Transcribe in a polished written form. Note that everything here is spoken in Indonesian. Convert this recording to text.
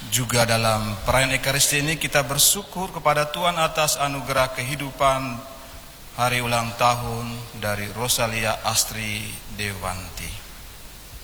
Juga dalam perayaan Ekaristi ini kita bersyukur kepada Tuhan atas anugerah kehidupan hari ulang tahun dari Rosalia Astri Dewanti.